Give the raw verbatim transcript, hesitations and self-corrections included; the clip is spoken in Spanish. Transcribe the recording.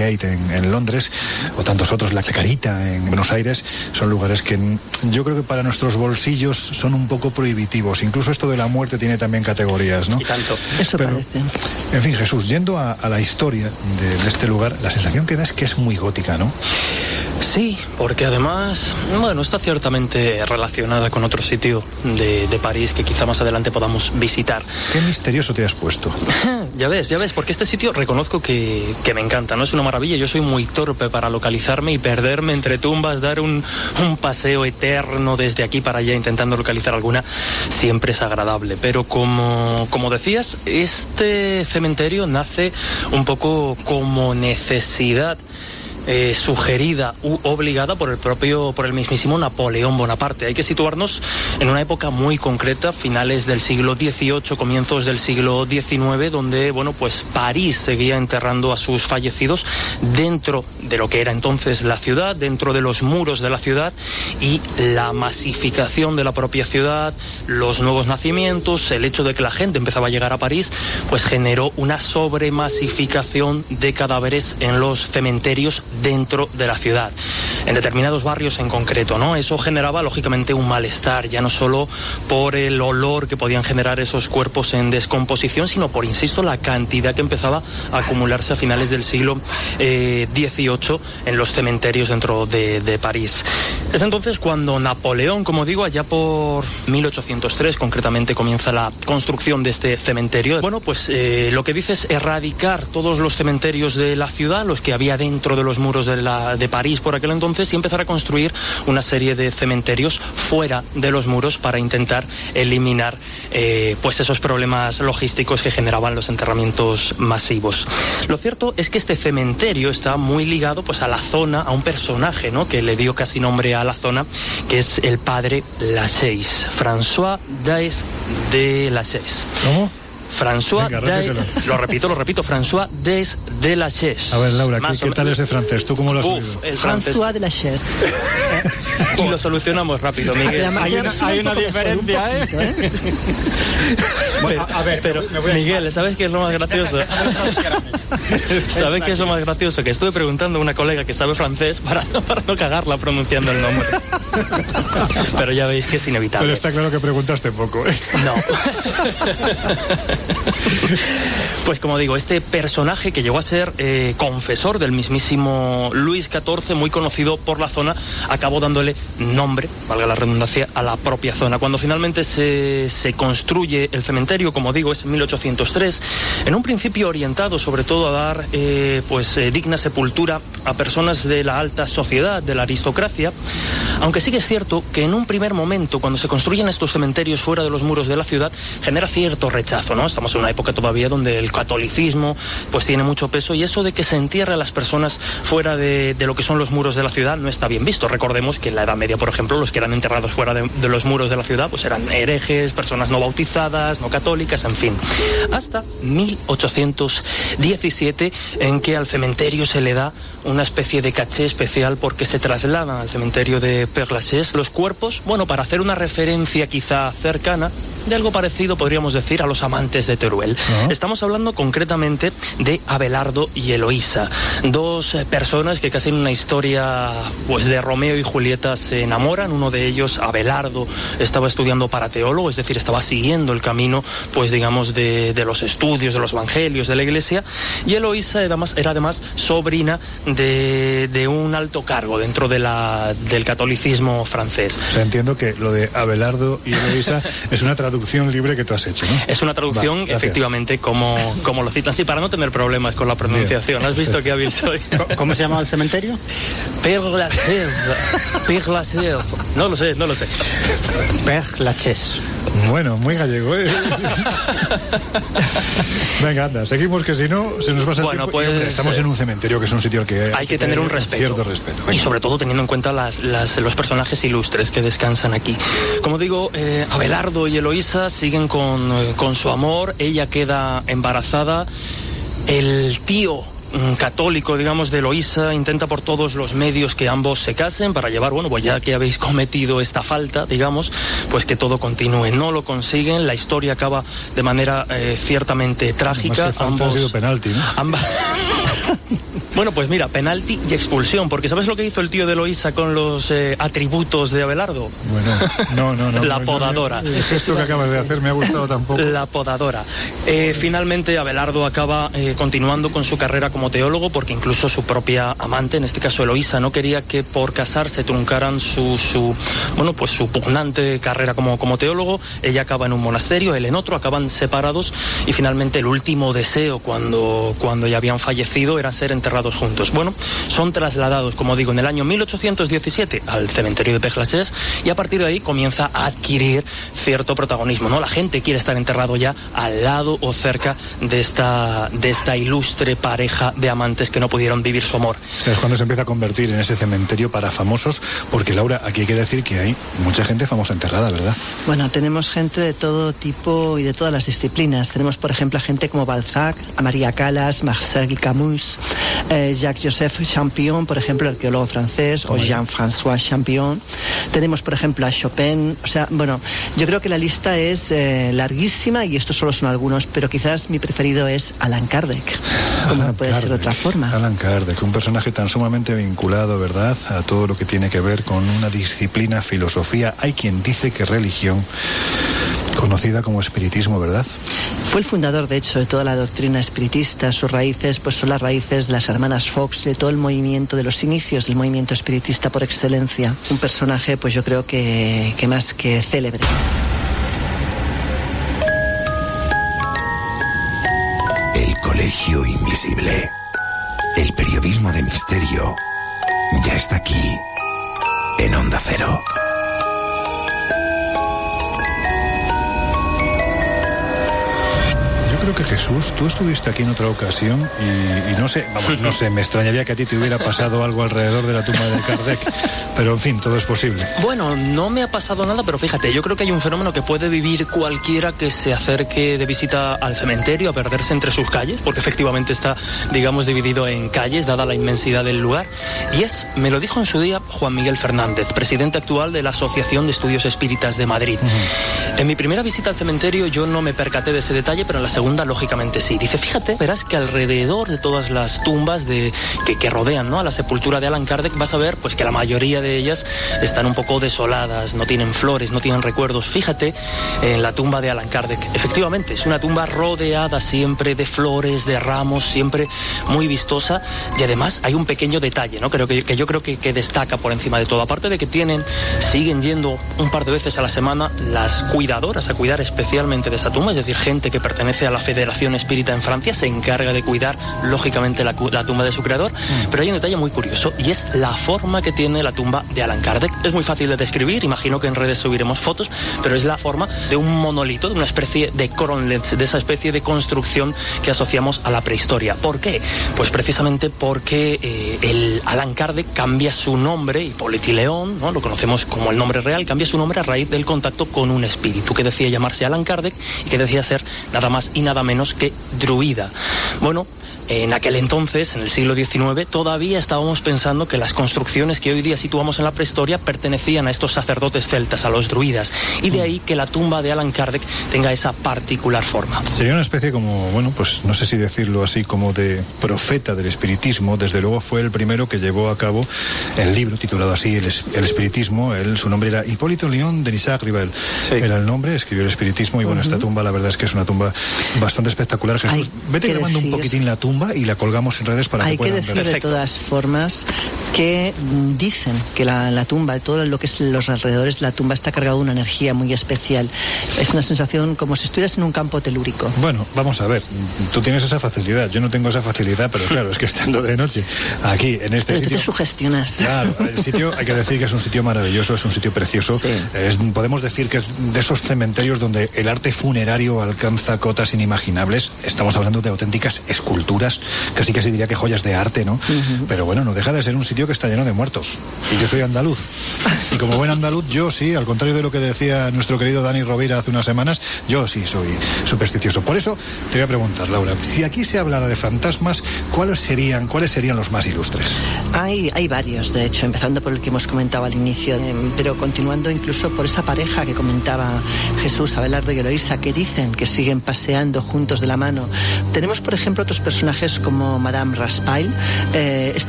Highgate en, en Londres, o tantos otros, La Chacarita en Buenos Aires, son lugares que yo creo que para nuestros bolsillos son un poco prohibitivos. Incluso esto de la muerte tiene también categorías, ¿no? Y tanto. Eso Pero, parece. En fin, Jesús, yendo a, a la historia de, de este lugar, la sensación que da es que es muy gótica, ¿no? Sí, porque además, bueno, está ciertamente relacionada con otro sitio de, de París que quizá más adelante podamos visitar. Qué misterioso te has puesto. Ya ves, ya ves, porque este sitio reconozco que, que me encanta, ¿no? Es una maravilla. Yo soy muy torpe para localizarme y perderme entre tumbas, dar un, un paseo eterno desde aquí para allá intentando localizar alguna, siempre es agradable. Pero como, como decías, este cementerio nace un poco como necesidad Eh, sugerida u obligada por el propio, por el mismísimo Napoleón Bonaparte. Hay que situarnos en una época muy concreta, finales del siglo dieciocho, comienzos del siglo diecinueve, donde, bueno, pues París seguía enterrando a sus fallecidos dentro de lo que era entonces la ciudad, dentro de los muros de la ciudad, y la masificación de la propia ciudad, los nuevos nacimientos, el hecho de que la gente empezaba a llegar a París, pues generó una sobremasificación de cadáveres en los cementerios dentro de la ciudad, en determinados barrios en concreto, ¿no? Eso generaba lógicamente un malestar, ya no solo por el olor que podían generar esos cuerpos en descomposición, sino por, insisto, la cantidad que empezaba a acumularse a finales del siglo eh, dieciocho en los cementerios dentro de, de París. Es entonces cuando Napoleón, como digo, allá por mil ochocientos tres, concretamente, comienza la construcción de este cementerio. Bueno, pues eh, lo que dice es erradicar todos los cementerios de la ciudad, los que había dentro de los muros de, la, de París por aquel entonces, y empezar a construir una serie de cementerios fuera de los muros para intentar eliminar eh, pues esos problemas logísticos que generaban los enterramientos masivos. Lo cierto es que este cementerio está muy ligado pues a la zona, a un personaje, ¿no?, que le dio casi nombre a la zona, que es el padre Lachaise, François Daes de Lachaise. ¿Cómo? François Venga, Daes, lo repito, lo repito, François Daes de Lachaise. A ver, Laura, ¿qué, ¿qué tal ese francés? ¿Tú cómo lo has Uf, oído? el francés. François de Lachaise. Y lo solucionamos rápido, Miguel. Hay una, hay una diferencia, ¿eh? Pero, a ver, pero me voy a... Miguel, ¿sabes qué es lo más gracioso? ¿Sabes qué es lo más gracioso? Que estuve preguntando a una colega que sabe francés para, para no cagarla pronunciando el nombre. Pero ya veis que es inevitable. Pero está claro que preguntaste poco, ¿eh? No. Pues como digo, este personaje que llegó a ser eh, confesor del mismísimo Luis catorce, muy conocido por la zona, acabó dándole nombre, valga la redundancia, a la propia zona. Cuando finalmente se, se construye el cementerio, como digo, es en mil ochocientos tres, en un principio orientado sobre todo a dar eh, pues eh, digna sepultura a personas de la alta sociedad, de la aristocracia, aunque sí que es cierto que en un primer momento, cuando se construyen estos cementerios fuera de los muros de la ciudad, genera cierto rechazo, ¿no? Estamos en una época todavía donde el catolicismo pues tiene mucho peso, y eso de que se entierre a las personas fuera de, de lo que son los muros de la ciudad no está bien visto. Recordemos que en la Edad Media, por ejemplo, los que eran enterrados fuera de, de los muros de la ciudad pues eran herejes, personas no bautizadas, no católicas, en fin. Hasta mil ochocientos diecisiete, en que al cementerio se le da una especie de caché especial porque se trasladan al cementerio de Père Lachaise los cuerpos, bueno, para hacer una referencia quizá cercana de algo parecido, podríamos decir, a los amantes de Teruel. ¿No? Estamos hablando concretamente de Abelardo y Eloísa, dos eh, personas que casi en una historia pues de Romeo y Julieta se enamoran. Uno de ellos, Abelardo, estaba estudiando para teólogo, es decir, estaba siguiendo el camino, pues digamos, de, de los estudios, de los evangelios, de la iglesia, y Eloísa era, más, era además sobrina de, de un alto cargo dentro de la, del catolicismo francés. O sea, entiendo que lo de Abelardo y Eloísa es una traducción libre que tú has hecho, ¿no? Es una traducción, va, efectivamente, como, como lo citan. Sí, para no tener problemas con la pronunciación. Bien. ¿Has visto qué hábil soy? ¿Cómo se llama el cementerio? Père Lachaise. Père Lachaise. No lo sé, no lo sé. Père Lachaise. Bueno, muy gallego, ¿eh? Venga, anda, seguimos, que si no se nos pasa el bueno, tiempo. Pues, hombre, estamos en un cementerio que es un sitio al que hay, hay que tener un respeto. Cierto respeto. Venga. Y sobre todo teniendo en cuenta las, las, los personajes ilustres que descansan aquí. Como digo, eh, Abelardo y Eloísa siguen con, eh, con su amor. Ella queda embarazada. El tío mm, católico, digamos, de Eloísa intenta por todos los medios que ambos se casen para llevar, bueno, pues ya que habéis cometido esta falta, digamos, pues que todo continúe. No lo consiguen, la historia acaba de manera eh, ciertamente trágica. Más que falta, ha sido penalti, ¿no? Ambas... Bueno, pues mira, penalti y expulsión, porque ¿sabes lo que hizo el tío de Eloísa con los eh, atributos de Abelardo? Bueno, no, no, no. La no, podadora. No, no, el gesto que acabas de hacer me ha gustado tampoco. La podadora. Eh, finalmente Abelardo acaba eh, continuando con su carrera como teólogo, porque incluso su propia amante, en este caso Eloísa, no quería que por casarse truncaran su, su bueno, pues su pugnante carrera como, como teólogo. Ella acaba en un monasterio, él en otro, acaban separados y finalmente el último deseo cuando, cuando ya habían fallecido era ser enterrados juntos. Bueno, son trasladados, como digo, en el año mil ochocientos diecisiete al cementerio de Père-Lachaise y a partir de ahí comienza a adquirir cierto protagonismo, ¿no? La gente quiere estar enterrado ya al lado o cerca de esta, de esta ilustre pareja de amantes que no pudieron vivir su amor. O sea, es cuando se empieza a convertir en ese cementerio para famosos, porque Laura, aquí hay que decir que hay mucha gente famosa enterrada, ¿verdad? Bueno, tenemos gente de todo tipo y de todas las disciplinas. Tenemos, por ejemplo, a gente como Balzac, a María Callas, Marcel Camus, eh, Jacques-Joseph Champion, por ejemplo, el arqueólogo francés, o Jean-François Champion. Tenemos, por ejemplo, a Chopin. O sea, bueno, yo creo que la lista es eh, larguísima y estos solo son algunos, pero quizás mi preferido es Allan Kardec, como no puede ser de otra forma. Allan Kardec, un personaje tan sumamente vinculado, ¿verdad?, a todo lo que tiene que ver con una disciplina, filosofía. Hay quien dice que religión, conocida como espiritismo, ¿verdad? Fue el fundador, de hecho, de toda la doctrina espiritista. Sus raíces, pues son las raíces de las hermanas Fox, de todo el movimiento, de los inicios del movimiento espiritista por excelencia. Un personaje, pues yo creo que, que más que célebre. El Colegio Invisible. El periodismo de misterio ya está aquí, en Onda Cero. Creo que Jesús, tú estuviste aquí en otra ocasión y, y no sé, vamos, no sé, me extrañaría que a ti te hubiera pasado algo alrededor de la tumba de Kardec, pero en fin, todo es posible. Bueno, no me ha pasado nada, pero fíjate, yo creo que hay un fenómeno que puede vivir cualquiera que se acerque de visita al cementerio, a perderse entre sus calles, porque efectivamente está, digamos, dividido en calles, dada la inmensidad del lugar, y es, me lo dijo en su día Juan Miguel Fernández, presidente actual de la Asociación de Estudios Espíritas de Madrid. Uh-huh. En mi primera visita al cementerio yo no me percaté de ese detalle, pero en la segunda lógicamente sí. Dice, fíjate, verás que alrededor de todas las tumbas de, que, que rodean, ¿no?, a la sepultura de Allan Kardec, vas a ver pues que la mayoría de ellas están un poco desoladas, no tienen flores, no tienen recuerdos. Fíjate en la tumba de Allan Kardec. Efectivamente, es una tumba rodeada siempre de flores, de ramos, siempre muy vistosa, y además hay un pequeño detalle, ¿no?, creo que, que yo creo que, que destaca por encima de todo. Aparte de que tienen, siguen yendo un par de veces a la semana las cuidadoras a cuidar especialmente de esa tumba, es decir, gente que pertenece a la Federación Espírita en Francia se encarga de cuidar lógicamente la, la tumba de su creador, mm. pero hay un detalle muy curioso y es la forma que tiene la tumba de Allan Kardec. Es muy fácil de describir, imagino que en redes subiremos fotos, pero es la forma de un monolito, de una especie de cronlets, de esa especie de construcción que asociamos a la prehistoria. ¿Por qué? Pues precisamente porque eh, el Allan Kardec cambia su nombre, Hipólito León, ¿no?, lo conocemos como el nombre real, cambia su nombre a raíz del contacto con un espíritu que decía llamarse Allan Kardec y que decía ser nada más y nada menos que druida. Bueno, en aquel entonces, en el siglo diecinueve, todavía estábamos pensando que las construcciones que hoy día situamos en la prehistoria pertenecían a estos sacerdotes celtas, a los druidas, y de ahí que la tumba de Allan Kardec tenga esa particular forma. Sería una especie como, bueno, pues no sé si decirlo así, como de profeta del espiritismo. Desde luego fue el primero que llevó a cabo el libro titulado así, El, es, el espiritismo. Él, su nombre era Hipólito León de Nissac-Rivel. Sí. Era el nombre, escribió el espiritismo y bueno, uh-huh. esta tumba la verdad es que es una tumba bastante espectacular. Jesús, Hay vete grabando decir... un poquitín la tumba y la colgamos en redes para Hay que puedan ver. Hay que decir de todas formas que dicen que la, la tumba, todo lo que es los alrededores de la tumba está cargado de una energía muy especial. Es una sensación como si estuvieras en un campo telúrico. Bueno, vamos a ver, tú tienes esa facilidad, yo no tengo esa facilidad, pero claro, es que estando de noche aquí, en este pero sitio... tú te sugestionas. Claro, el sitio, hay que decir que es un sitio maravilloso, es un sitio precioso. Sí. Es, podemos decir que es de esos cementerios donde el arte funerario alcanza cotas inimaginables. Estamos hablando de auténticas esculturas pinturas, casi casi diría que joyas de arte, ¿no? Uh-huh. Pero bueno, no deja de ser un sitio que está lleno de muertos. Y yo soy andaluz. Y como buen andaluz, yo sí, al contrario de lo que decía nuestro querido Dani Rovira hace unas semanas, yo sí soy supersticioso. Por eso te voy a preguntar, Laura, si aquí se hablara de fantasmas, ¿cuáles serían, cuáles serían los más ilustres? Hay, hay varios, de hecho, empezando por el que hemos comentado al inicio, pero continuando incluso por esa pareja que comentaba Jesús, Abelardo y Eloísa, que dicen que siguen paseando juntos de la mano. Tenemos, por ejemplo, otros personajes como Madame Raspail, eh, esta